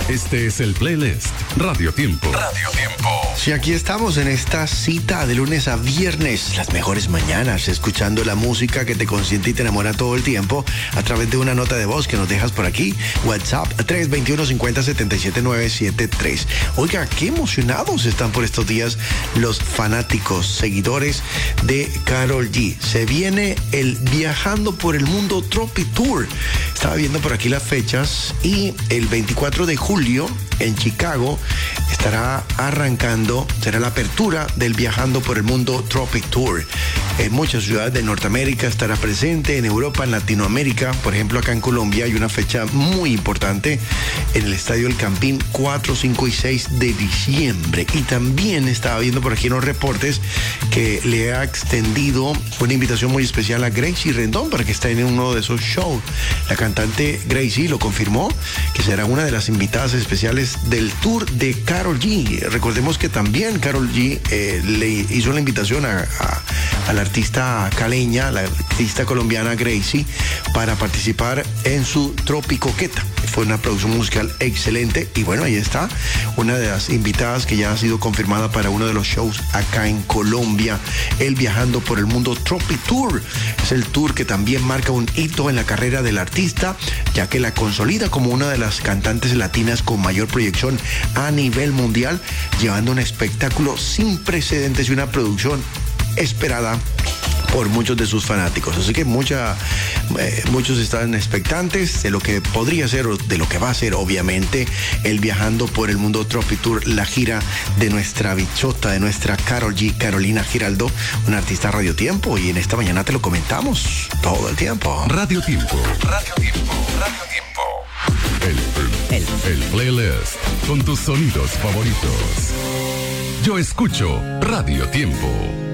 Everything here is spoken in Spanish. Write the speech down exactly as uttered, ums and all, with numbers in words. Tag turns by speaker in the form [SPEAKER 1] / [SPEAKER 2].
[SPEAKER 1] Este es el playlist Radio Tiempo. Radio Tiempo.
[SPEAKER 2] Sí, aquí estamos en esta cita de lunes a viernes, las mejores mañanas, escuchando la música que te consiente y te enamora todo el tiempo a través de una nota de voz que nos dejas por aquí. WhatsApp tres dos uno, cinco cero, siete siete nueve siete tres. Oiga, qué emocionados están por estos días los fanáticos, seguidores de Karol G. Se viene el Viajando por el Mundo Tropi Tour. Estaba viendo por aquí las fechas y el veinticuatro de julio en Chicago estará arrancando, será la apertura del Viajando por el Mundo Tropic Tour. En muchas ciudades de Norteamérica estará presente, en Europa, en Latinoamérica, por ejemplo acá en Colombia hay una fecha muy importante en el Estadio El Campín, cuatro, cinco y seis de diciembre. Y también estaba viendo por aquí en los reportes que le ha extendido una invitación muy especial a Gracie Rendón para que esté en uno de esos shows. La cantante Gracie lo confirmó que será una de las invitadas especiales del tour de Karol G. Recordemos que también Karol G eh, le hizo la invitación a, a, a la artista caleña, la artista colombiana Gracie, para participar en su Tropicoqueta. Fue una producción musical excelente y bueno, ahí está una de las invitadas que ya ha sido confirmada para uno de los shows acá en Colombia, el Viajando por el Mundo Tropi Tour. Es el tour que también marca un hito en la carrera del artista, ya que la consolida como una de las cantantes latinas con mayor proyección a nivel mundial, llevando un espectáculo sin precedentes y una producción esperada por muchos de sus fanáticos. Así que mucha, eh, muchos están expectantes de lo que podría ser o de lo que va a ser, obviamente, el Viajando por el Mundo Tropi Tour, la gira de nuestra bichota, de nuestra Karol G, Carolina Giraldo, una artista Radio Tiempo, y en esta mañana te lo comentamos todo el tiempo.
[SPEAKER 1] Radio Tiempo. Radio Tiempo. Radio Tiempo. El, el, el, el playlist con tus sonidos favoritos. Yo escucho Radio Tiempo.